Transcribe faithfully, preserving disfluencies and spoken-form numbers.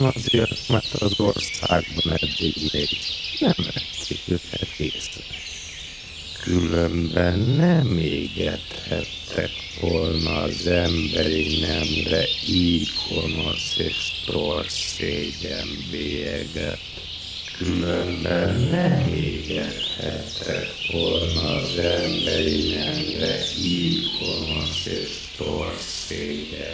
azért, mert az országban eddig még nem vették őket észre. Különben nem égethettek volna az emberi nemre így gonosz és torz szégyenbélyeget. Különben nem égethettek volna az emberi nemre így gonosz és torz szégyenbélyeget.